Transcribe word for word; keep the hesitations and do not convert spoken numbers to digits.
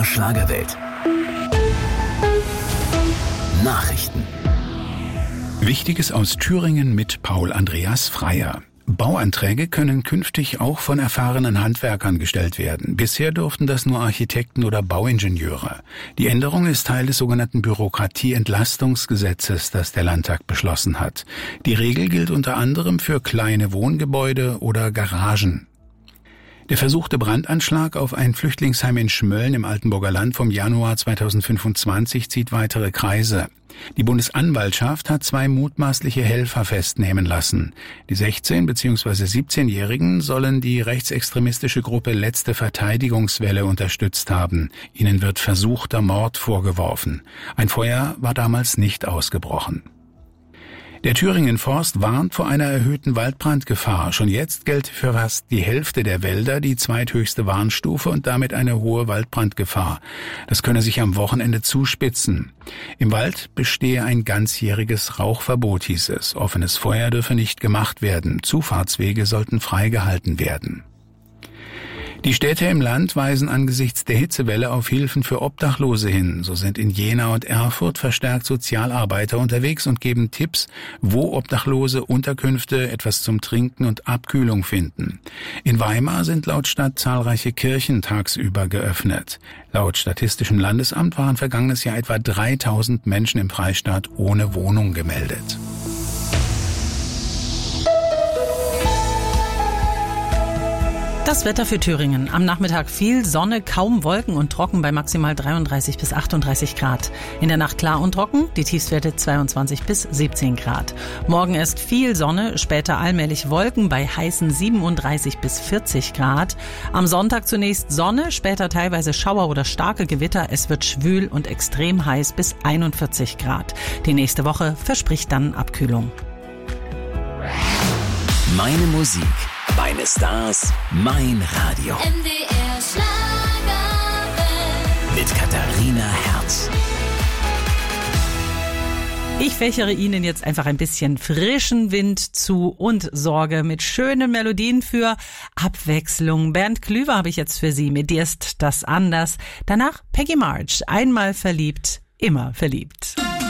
Schlagerwelt. Nachrichten. Wichtiges aus Thüringen mit Paul Andreas Freier. Bauanträge können künftig auch von erfahrenen Handwerkern gestellt werden. Bisher durften das nur Architekten oder Bauingenieure. Die Änderung ist Teil des sogenannten Bürokratieentlastungsgesetzes, das der Landtag beschlossen hat. Die Regel gilt unter anderem für kleine Wohngebäude oder Garagen. Der versuchte Brandanschlag auf ein Flüchtlingsheim in Schmölln im Altenburger Land vom Januar zweitausendfünfundzwanzig zieht weitere Kreise. Die Bundesanwaltschaft hat zwei mutmaßliche Helfer festnehmen lassen. Die sechzehn- bzw. siebzehnjährigen sollen die rechtsextremistische Gruppe Letzte Verteidigungswelle unterstützt haben. Ihnen wird versuchter Mord vorgeworfen. Ein Feuer war damals nicht ausgebrochen. Der Thüringen Forst warnt vor einer erhöhten Waldbrandgefahr. Schon jetzt gilt für fast die Hälfte der Wälder die zweithöchste Warnstufe und damit eine hohe Waldbrandgefahr. Das könne sich am Wochenende zuspitzen. Im Wald bestehe ein ganzjähriges Rauchverbot, hieß es. Offenes Feuer dürfe nicht gemacht werden. Zufahrtswege sollten freigehalten werden. Die Städte im Land weisen angesichts der Hitzewelle auf Hilfen für Obdachlose hin. So sind in Jena und Erfurt verstärkt Sozialarbeiter unterwegs und geben Tipps, wo Obdachlose Unterkünfte, etwas zum Trinken und Abkühlung finden. In Weimar sind laut Stadt zahlreiche Kirchen tagsüber geöffnet. Laut Statistischem Landesamt waren vergangenes Jahr etwa dreitausend Menschen im Freistaat ohne Wohnung gemeldet. Das Wetter für Thüringen. Am Nachmittag viel Sonne, kaum Wolken und trocken bei maximal dreiunddreißig bis achtunddreißig Grad. In der Nacht klar und trocken, die Tiefstwerte zweiundzwanzig bis siebzehn Grad. Morgen ist viel Sonne, später allmählich Wolken bei heißen siebenunddreißig bis vierzig Grad. Am Sonntag zunächst Sonne, später teilweise Schauer oder starke Gewitter. Es wird schwül und extrem heiß bis einundvierzig Grad. Die nächste Woche verspricht dann Abkühlung. Meine Musik, meine Stars, mein Radio. M D R Schlagerwelt. Mit Katharina Herz. Ich fächere Ihnen jetzt einfach ein bisschen frischen Wind zu und sorge mit schönen Melodien für Abwechslung. Bernd Klüver habe ich jetzt für Sie. Mit Dir ist das anders. Danach Peggy March. Einmal verliebt, immer verliebt.